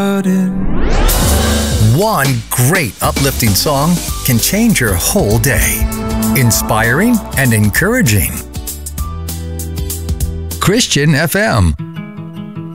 One great uplifting song can change your whole day. Inspiring and encouraging. Christian FM.